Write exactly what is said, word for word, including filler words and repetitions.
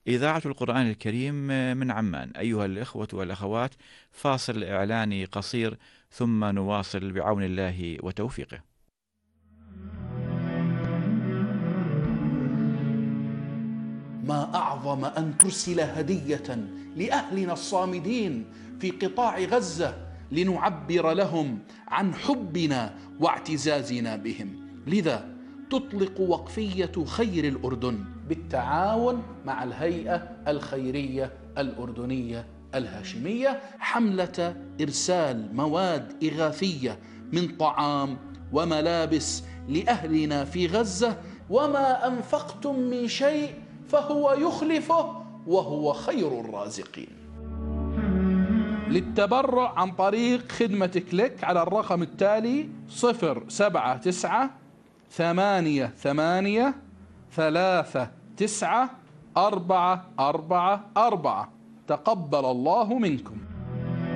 إذاعة القرآن الكريم من عمان. أيها الإخوة والأخوات، فاصل إعلاني قصير ثم نواصل بعون الله وتوفيقه. ما أعظم أن ترسل هدية لأهلنا الصامدين في قطاع غزة لنعبر لهم عن حبنا واعتزازنا بهم. لذا تطلق وقفية خير الأردن بالتعاون مع الهيئة الخيرية الأردنية الهاشمية حملة إرسال مواد إغاثية من طعام وملابس لأهلنا في غزة. وما أنفقتم من شيء فهو يخلفه وهو خير الرازقين. للتبرع عن طريق خدمة كليك على الرقم التالي: صفر سبعة تسعة ثمانية ثمانية ثلاثة تسعة أربعة أربعة أربعة. تقبل الله منكم.